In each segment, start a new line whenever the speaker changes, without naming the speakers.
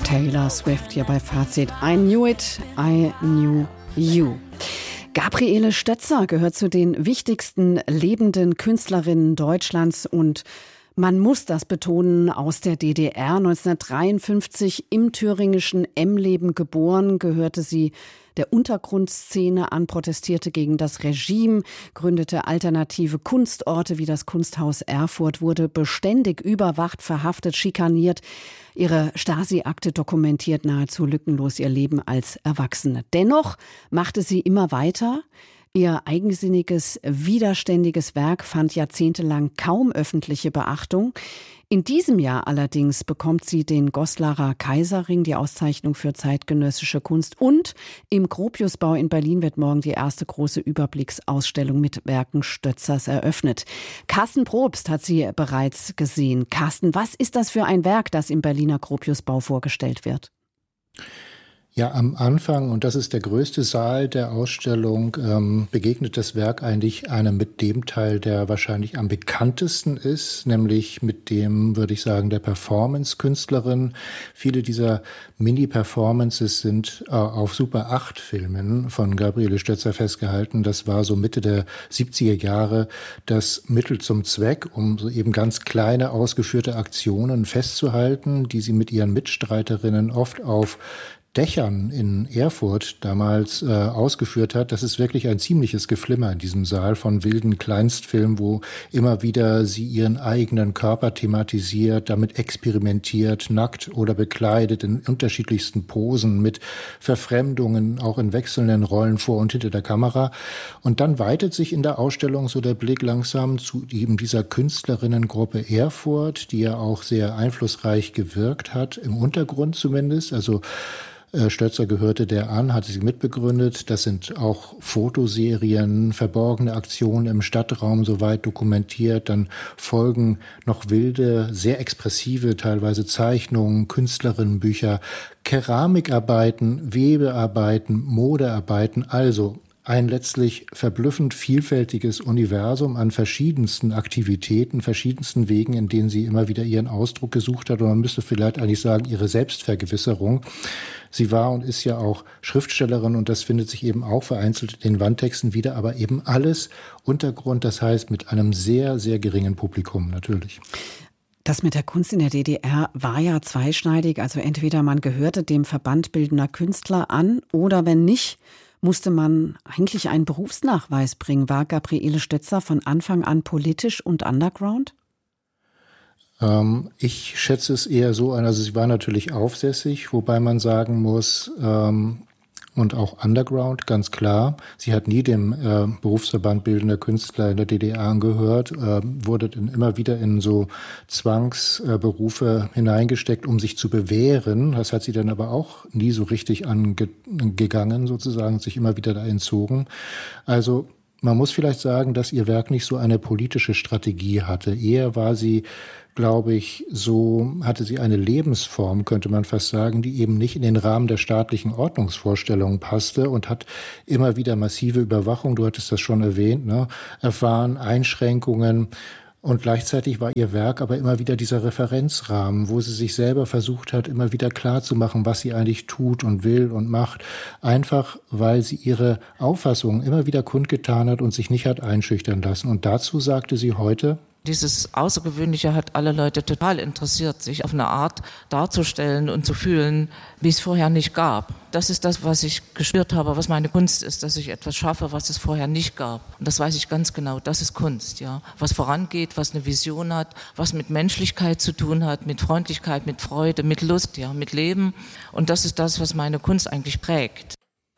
Taylor Swift hier bei Fazit. I knew it, I knew you. Gabriele Stötzer gehört zu den wichtigsten lebenden Künstlerinnen Deutschlands und man muss das betonen, aus der DDR. 1953 im thüringischen Emleben geboren, gehörte sie der Untergrundszene an, protestierte gegen das Regime, gründete alternative Kunstorte wie das Kunsthaus Erfurt, wurde beständig überwacht, verhaftet, schikaniert. Ihre Stasi-Akte dokumentiert nahezu lückenlos ihr Leben als Erwachsene. Dennoch machte sie immer weiter. Ihr eigensinniges, widerständiges Werk fand jahrzehntelang kaum öffentliche Beachtung. In diesem Jahr allerdings bekommt sie den Goslarer Kaiserring, die Auszeichnung für zeitgenössische Kunst. Und im Gropiusbau in Berlin wird morgen die erste große Überblicksausstellung mit Werken Stötzers eröffnet. Carsten Probst hat sie bereits gesehen. Carsten, was ist das für ein Werk, das im Berliner Gropiusbau vorgestellt wird?
Ja, am Anfang, und das ist der größte Saal der Ausstellung, begegnet das Werk eigentlich einem mit dem Teil, der wahrscheinlich am bekanntesten ist, nämlich mit dem, würde ich sagen, der Performance-Künstlerin. Viele dieser Mini-Performances sind auf Super 8-Filmen von Gabriele Stötzer festgehalten. Das war so Mitte der 70er Jahre das Mittel zum Zweck, um so eben ganz kleine ausgeführte Aktionen festzuhalten, die sie mit ihren Mitstreiterinnen oft auf Dächern in Erfurt damals ausgeführt hat. Das ist wirklich ein ziemliches Geflimmer in diesem Saal von wilden Kleinstfilmen, wo immer wieder sie ihren eigenen Körper thematisiert, damit experimentiert, nackt oder bekleidet in unterschiedlichsten Posen mit Verfremdungen, auch in wechselnden Rollen vor und hinter der Kamera. Und dann weitet sich in der Ausstellung so der Blick langsam zu eben dieser Künstlerinnengruppe Erfurt, die ja auch sehr einflussreich gewirkt hat, im Untergrund zumindest. Also Stötzer gehörte der an, hatte sie mitbegründet. Das sind auch Fotoserien, verborgene Aktionen im Stadtraum soweit dokumentiert. Dann folgen noch wilde, sehr expressive, teilweise Zeichnungen, Künstlerinnenbücher, Keramikarbeiten, Webearbeiten, Modearbeiten. Also ein letztlich verblüffend vielfältiges Universum an verschiedensten Aktivitäten, verschiedensten Wegen, in denen sie immer wieder ihren Ausdruck gesucht hat. Und man müsste vielleicht eigentlich sagen, ihre Selbstvergewisserung. Sie war und ist ja auch Schriftstellerin und das findet sich eben auch vereinzelt in den Wandtexten wieder, aber eben alles Untergrund, das heißt mit einem sehr, sehr geringen Publikum natürlich.
Das mit der Kunst in der DDR war ja zweischneidig, also entweder man gehörte dem Verband bildender Künstler an oder wenn nicht, musste man eigentlich einen Berufsnachweis bringen. War Gabriele Stötzer von Anfang an politisch und underground?
Ich schätze es eher so ein, also sie war natürlich aufsässig, wobei man sagen muss, und auch underground, ganz klar. Sie hat nie dem Berufsverband bildender Künstler in der DDR angehört, wurde dann immer wieder in so Zwangsberufe hineingesteckt, um sich zu bewähren. Das hat sie dann aber auch nie so richtig angegangen, sozusagen, sich immer wieder da entzogen. Also man muss vielleicht sagen, dass ihr Werk nicht so eine politische Strategie hatte. Eher war sie, glaube ich, hatte sie eine Lebensform, könnte man fast sagen, die eben nicht in den Rahmen der staatlichen Ordnungsvorstellungen passte und hat immer wieder massive Überwachung, du hattest das schon erwähnt, erfahren, Einschränkungen. Und gleichzeitig war ihr Werk aber immer wieder dieser Referenzrahmen, wo sie sich selber versucht hat, immer wieder klarzumachen, was sie eigentlich tut und will und macht. Einfach, weil sie ihre Auffassungen immer wieder kundgetan hat und sich nicht hat einschüchtern lassen. Und dazu sagte sie heute:
Dieses Außergewöhnliche hat alle Leute total interessiert, sich auf eine Art darzustellen und zu fühlen, wie es vorher nicht gab. Das ist das, was ich gespürt habe, was meine Kunst ist, dass ich etwas schaffe, was es vorher nicht gab. Und das weiß ich ganz genau, das ist Kunst, ja. Was vorangeht, was eine Vision hat, was mit Menschlichkeit zu tun hat, mit Freundlichkeit, mit Freude, mit Lust, ja, mit Leben. Und das ist das, was meine Kunst eigentlich prägt.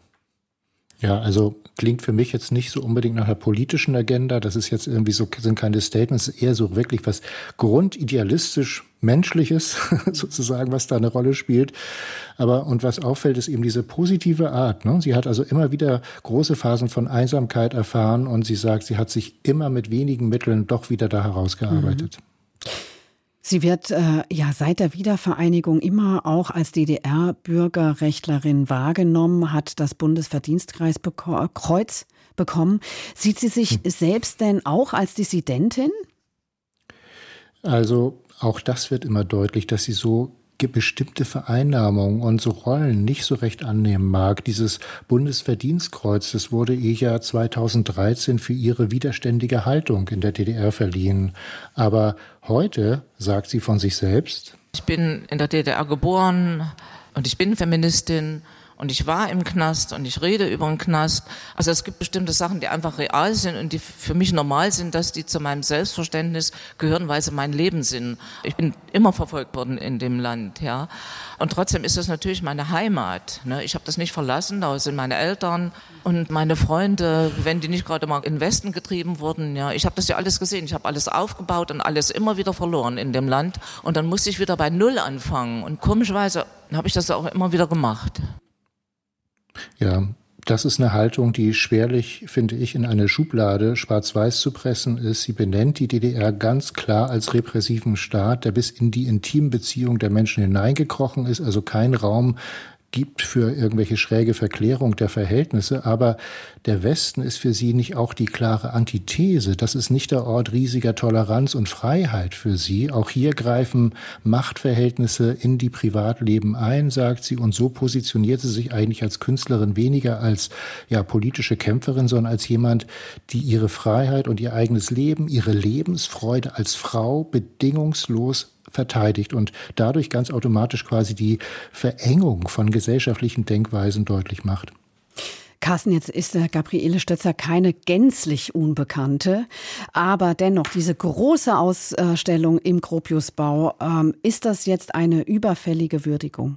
Ja, also klingt für mich jetzt nicht so unbedingt nach einer politischen Agenda. Das ist jetzt irgendwie so, sind keine Statements, eher so wirklich was grundidealistisch Menschliches sozusagen, was da eine Rolle spielt. Aber, und was auffällt, ist eben diese positive Art, ne? Sie hat also immer wieder große Phasen von Einsamkeit erfahren und sie sagt, sie hat sich immer mit wenigen Mitteln doch wieder da herausgearbeitet.
Sie wird seit der Wiedervereinigung immer auch als DDR-Bürgerrechtlerin wahrgenommen, hat das Bundesverdienstkreuz bekommen. Sieht sie sich selbst denn auch als Dissidentin?
Also auch das wird immer deutlich, dass sie so bestimmte Vereinnahmung und so Rollen nicht so recht annehmen mag. Dieses Bundesverdienstkreuz, das wurde ihr ja 2013 für ihre widerständige Haltung in der DDR verliehen. Aber heute sagt sie von sich selbst:
Ich bin in der DDR geboren und ich bin Feministin. Und ich war im Knast und ich rede über den Knast. Also es gibt bestimmte Sachen, die einfach real sind und die für mich normal sind, dass die zu meinem Selbstverständnis gehören, weil sie mein Leben sind. Ich bin immer verfolgt worden in dem Land, ja. Und trotzdem ist das natürlich meine Heimat, ne? Ich habe das nicht verlassen, da sind meine Eltern und meine Freunde, wenn die nicht gerade mal in den Westen getrieben wurden, ja. Ich habe das ja alles gesehen, ich habe alles aufgebaut und alles immer wieder verloren in dem Land. Und dann musste ich wieder bei Null anfangen. Und komischerweise habe ich das auch immer wieder gemacht.
Ja, das ist eine Haltung, die schwerlich, finde ich, in eine Schublade schwarz-weiß zu pressen ist. Sie benennt die DDR ganz klar als repressiven Staat, der bis in die Intimbeziehung der Menschen hineingekrochen ist, also kein Raum gibt für irgendwelche schräge Verklärung der Verhältnisse, aber der Westen ist für sie nicht auch die klare Antithese. Das ist nicht der Ort riesiger Toleranz und Freiheit für sie. Auch hier greifen Machtverhältnisse in die Privatleben ein, sagt sie, und so positioniert sie sich eigentlich als Künstlerin weniger als politische Kämpferin, sondern als jemand, die ihre Freiheit und ihr eigenes Leben, ihre Lebensfreude als Frau bedingungslos verteidigt und dadurch ganz automatisch quasi die Verengung von gesellschaftlichen Denkweisen deutlich macht.
Carsten, jetzt ist Gabriele Stötzer keine gänzlich Unbekannte, aber dennoch diese große Ausstellung im Gropiusbau, ist das jetzt eine überfällige Würdigung?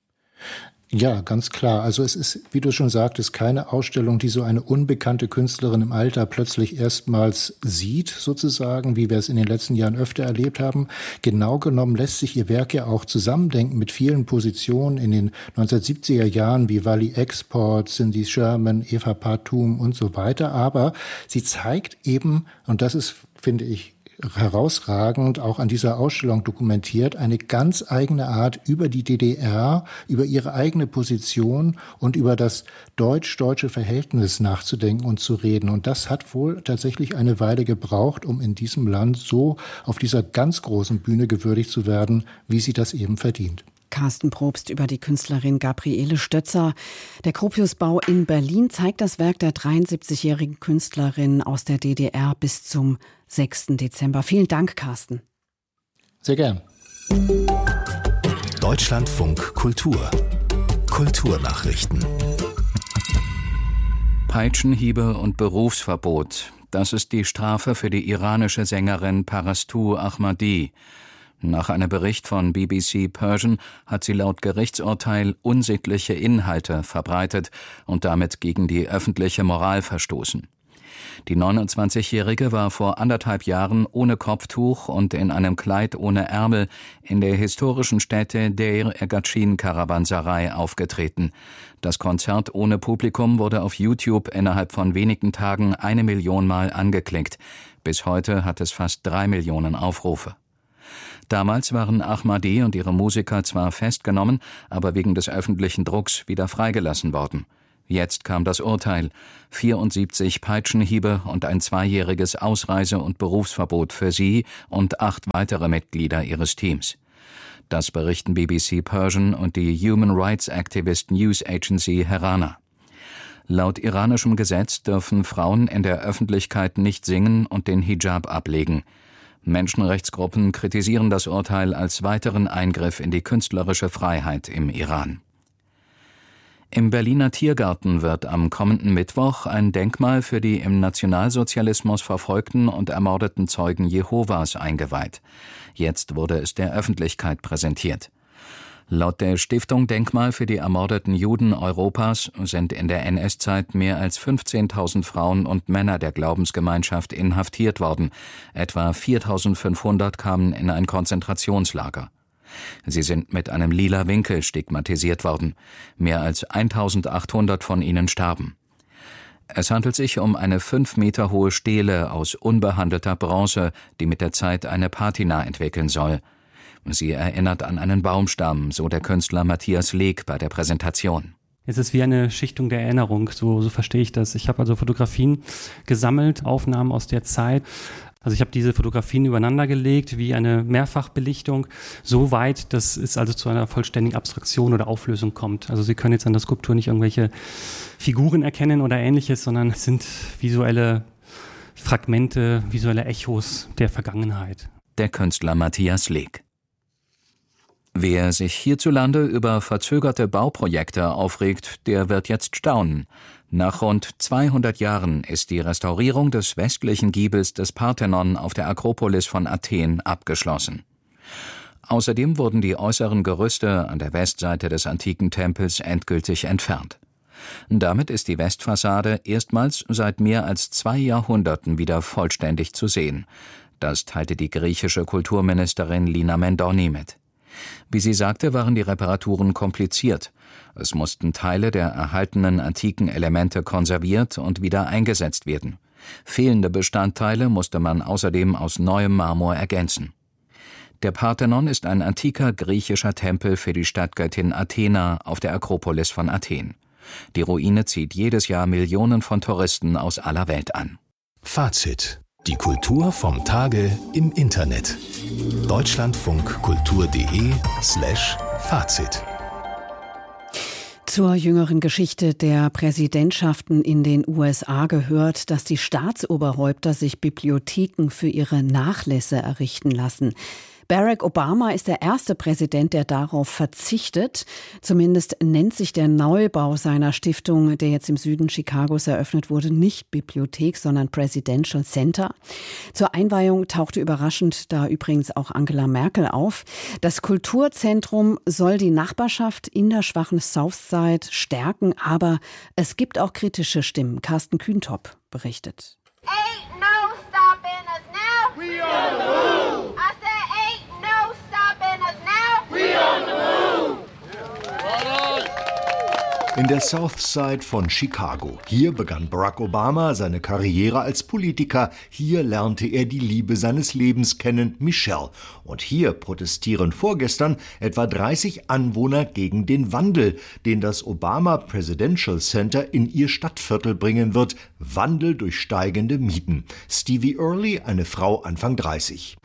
Ja, ganz klar. Also es ist, wie du schon sagtest, keine Ausstellung, die so eine unbekannte Künstlerin im Alter plötzlich erstmals sieht, sozusagen, wie wir es in den letzten Jahren öfter erlebt haben. Genau genommen lässt sich ihr Werk ja auch zusammendenken mit vielen Positionen in den 1970er Jahren wie Wally Export, Cindy Sherman, Eva Partum und so weiter. Aber sie zeigt eben, und das ist, finde ich, herausragend auch an dieser Ausstellung dokumentiert, eine ganz eigene Art über die DDR, über ihre eigene Position und über das deutsch-deutsche Verhältnis nachzudenken und zu reden. Und das hat wohl tatsächlich eine Weile gebraucht, um in diesem Land so auf dieser ganz großen Bühne gewürdigt zu werden, wie sie das eben verdient.
Carsten Probst über die Künstlerin Gabriele Stötzer. Der Gropiusbau in Berlin zeigt das Werk der 73-jährigen Künstlerin aus der DDR bis zum 6. Dezember. Vielen Dank, Carsten.
Sehr gern.
Deutschlandfunk Kultur. Kulturnachrichten.
Peitschenhiebe und Berufsverbot. Das ist die Strafe für die iranische Sängerin Parastu Ahmadi. Nach einem Bericht von BBC Persian hat sie laut Gerichtsurteil unsittliche Inhalte verbreitet und damit gegen die öffentliche Moral verstoßen. Die 29-Jährige war vor 1,5 Jahren ohne Kopftuch und in einem Kleid ohne Ärmel in der historischen Stätte Deir Ergatschin Karawanserei aufgetreten. Das Konzert ohne Publikum wurde auf YouTube innerhalb von wenigen Tagen 1 Million Mal angeklickt. Bis heute hat es fast 3 Millionen Aufrufe. Damals waren Ahmadi und ihre Musiker zwar festgenommen, aber wegen des öffentlichen Drucks wieder freigelassen worden. Jetzt kam das Urteil: 74 Peitschenhiebe und ein 2-jähriges Ausreise- und Berufsverbot für sie und 8 weitere Mitglieder ihres Teams. Das berichten BBC Persian und die Human Rights Activist News Agency Herana. Laut iranischem Gesetz dürfen Frauen in der Öffentlichkeit nicht singen und den Hijab ablegen. Menschenrechtsgruppen kritisieren das Urteil als weiteren Eingriff in die künstlerische Freiheit im Iran. Im Berliner Tiergarten wird am kommenden Mittwoch ein Denkmal für die im Nationalsozialismus verfolgten und ermordeten Zeugen Jehovas eingeweiht. Jetzt wurde es der Öffentlichkeit präsentiert. Laut der Stiftung Denkmal für die ermordeten Juden Europas sind in der NS-Zeit mehr als 15.000 Frauen und Männer der Glaubensgemeinschaft inhaftiert worden. Etwa 4.500 kamen in ein Konzentrationslager. Sie sind mit einem lila Winkel stigmatisiert worden. Mehr als 1.800 von ihnen starben. Es handelt sich um eine 5 Meter hohe Stele aus unbehandelter Bronze, die mit der Zeit eine Patina entwickeln soll. Sie erinnert an einen Baumstamm, so der Künstler Matthias Leek bei der Präsentation.
Es ist wie eine Schichtung der Erinnerung, so verstehe ich das. Ich habe also Fotografien gesammelt, Aufnahmen aus der Zeit, Also ich habe diese Fotografien übereinander gelegt wie eine Mehrfachbelichtung, so weit, dass es also zu einer vollständigen Abstraktion oder Auflösung kommt. Also Sie können jetzt an der Skulptur nicht irgendwelche Figuren erkennen oder Ähnliches, sondern es sind visuelle Fragmente, visuelle Echos der Vergangenheit.
Der Künstler Matthias Leek. Wer sich hierzulande über verzögerte Bauprojekte aufregt, der wird jetzt staunen. Nach rund 200 Jahren ist die Restaurierung des westlichen Giebels des Parthenon auf der Akropolis von Athen abgeschlossen. Außerdem wurden die äußeren Gerüste an der Westseite des antiken Tempels endgültig entfernt. Damit ist die Westfassade erstmals seit mehr als 2 Jahrhunderten wieder vollständig zu sehen. Das teilte die griechische Kulturministerin Lina Mendoni mit. Wie sie sagte, waren die Reparaturen kompliziert. Es mussten Teile der erhaltenen antiken Elemente konserviert und wieder eingesetzt werden. Fehlende Bestandteile musste man außerdem aus neuem Marmor ergänzen. Der Parthenon ist ein antiker griechischer Tempel für die Stadtgöttin Athena auf der Akropolis von Athen. Die Ruine zieht jedes Jahr Millionen von Touristen aus aller Welt an.
Fazit: Die Kultur vom Tage im Internet. deutschlandfunkkultur.de/Fazit.
Zur jüngeren Geschichte der Präsidentschaften in den USA gehört, dass die Staatsoberhäupter sich Bibliotheken für ihre Nachlässe errichten lassen. Barack Obama ist der erste Präsident, der darauf verzichtet. Zumindest nennt sich der Neubau seiner Stiftung, der jetzt im Süden Chicagos eröffnet wurde, nicht Bibliothek, sondern Presidential Center. Zur Einweihung tauchte überraschend da übrigens auch Angela Merkel auf. Das Kulturzentrum soll die Nachbarschaft in der schwachen Southside stärken, aber es gibt auch kritische Stimmen. Carsten Kühntop berichtet.
Ain't no stopping us now. We on the move. I said ain't no stopping us now. We on the move.
In der Southside von Chicago. Hier begann Barack Obama seine Karriere als Politiker. Hier lernte er die Liebe seines Lebens kennen, Michelle. Und hier protestieren vorgestern etwa 30 Anwohner gegen den Wandel, den das Obama Presidential Center in ihr Stadtviertel bringen wird. Wandel durch steigende Mieten. Stevie Early, eine Frau Anfang 30.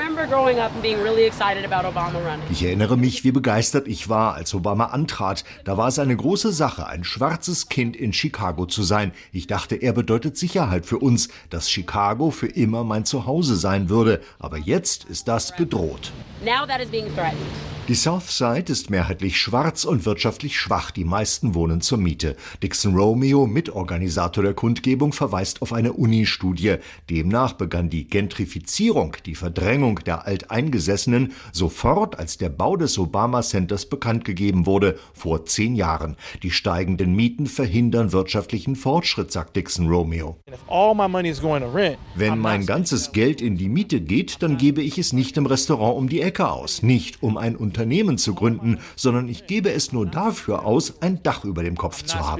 Ich erinnere mich, wie begeistert ich war, als Obama antrat. Da war es eine große Sache, ein schwarzes Kind in Chicago zu sein. Ich dachte, er bedeutet Sicherheit für uns, dass Chicago für immer mein Zuhause sein würde. Aber jetzt ist das bedroht. Die Southside ist mehrheitlich schwarz und wirtschaftlich schwach. Die meisten wohnen zur Miete. Dixon Romeo, Mitorganisator der Kundgebung, verweist auf eine Uni-Studie. Demnach begann die Gentrifizierung, die Verdrängung der Alteingesessenen, sofort, als der Bau des Obama Centers bekannt gegeben wurde, vor 10 Jahren. Die steigenden Mieten verhindern wirtschaftlichen Fortschritt, sagt Dixon Romeo. Wenn mein ganzes Geld in die Miete geht, dann gebe ich es nicht im Restaurant um die Ecke aus, nicht um ein Unternehmen zu gründen, sondern ich gebe es nur dafür aus, ein Dach über dem Kopf zu haben.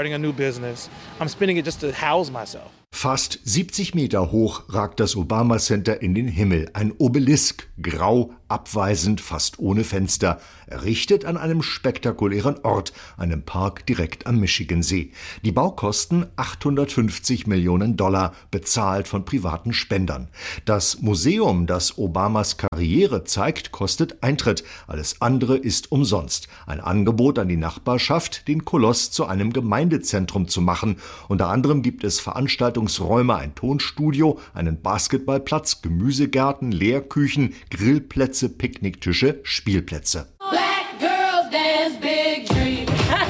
Fast 70 Meter hoch ragt das Obama Center in den Himmel. Ein Obelisk, grau, abweisend, fast ohne Fenster. Errichtet an einem spektakulären Ort, einem Park direkt am Michigansee. Die Baukosten $850 Millionen, bezahlt von privaten Spendern. Das Museum, das Obamas Karriere zeigt, kostet Eintritt. Alles andere ist umsonst. Ein Angebot an die Nachbarschaft, den Koloss zu einem Gemeindezentrum zu machen. Unter anderem gibt es Veranstaltungsräume, ein Tonstudio, einen Basketballplatz, Gemüsegärten, Lehrküchen, Grillplätze, Picknicktische, Spielplätze.
Black girls dance big dreams.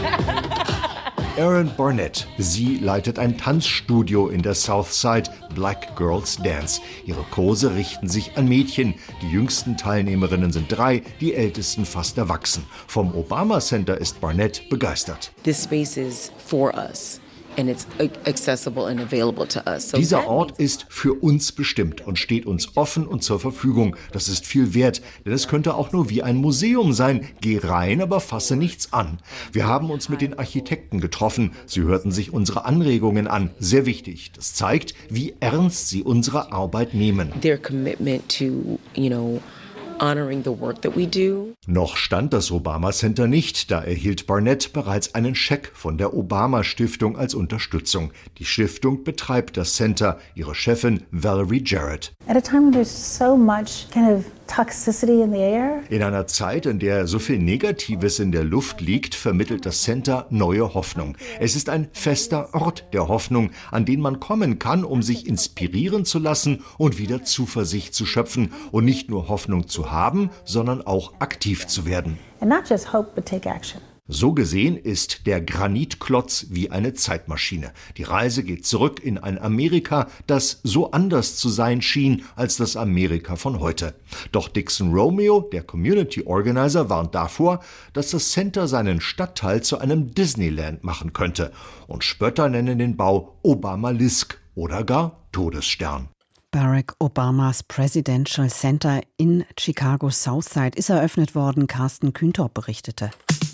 Erin Barnett. Sie leitet ein Tanzstudio in der Southside, Black Girls Dance. Ihre Kurse richten sich an Mädchen. Die jüngsten Teilnehmerinnen sind 3, die ältesten fast erwachsen. Vom Obama Center ist Barnett begeistert.
This space is for us. And it's accessible and available to us. So
dieser Ort ist für uns bestimmt und steht uns offen und zur Verfügung. Das ist viel wert, denn es könnte auch nur wie ein Museum sein. Geh rein, aber fasse nichts an. Wir haben uns mit den Architekten getroffen. Sie hörten sich unsere Anregungen an. Sehr wichtig. Das zeigt, wie ernst sie unsere Arbeit nehmen.
Their commitment to, honoring the work that we do.
Noch stand das Obama Center nicht, da erhielt Barnett bereits einen Scheck von der Obama Stiftung als Unterstützung. Die Stiftung betreibt das Center, ihre Chefin Valerie Jarrett.
At a time when there's so much kind of toxicity in the air.
In einer Zeit, in der so viel Negatives in der Luft liegt, vermittelt das Center neue Hoffnung. Es ist ein fester Ort der Hoffnung, an den man kommen kann, um sich inspirieren zu lassen und wieder Zuversicht zu schöpfen und nicht nur Hoffnung zu haben, sondern auch aktiv zu werden.
And not just hope, but take action.
So gesehen ist der Granitklotz wie eine Zeitmaschine. Die Reise geht zurück in ein Amerika, das so anders zu sein schien als das Amerika von heute. Doch Dixon Romeo, der Community Organizer, warnt davor, dass das Center seinen Stadtteil zu einem Disneyland machen könnte. Und Spötter nennen den Bau Obamalisk oder gar Todesstern.
Barack Obamas Presidential Center in Chicago Southside ist eröffnet worden. Carsten Kühntorp berichtete.